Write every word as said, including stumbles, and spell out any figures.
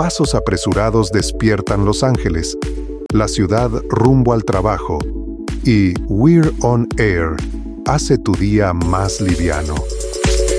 pasos apresurados despiertan Los Ángeles, la ciudad rumbo al trabajo, y We're on Air hace tu día más liviano.